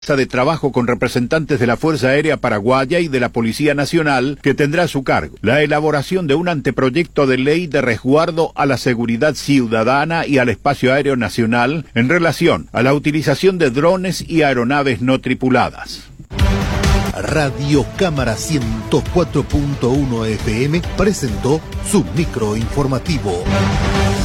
de trabajo con representantes de la Fuerza Aérea Paraguaya y de la Policía Nacional, que tendrá a su cargo la elaboración de un anteproyecto de ley de resguardo a la seguridad ciudadana y al espacio aéreo nacional en relación a la utilización de drones y aeronaves no tripuladas. Radio Cámara 104.1 FM presentó su microinformativo.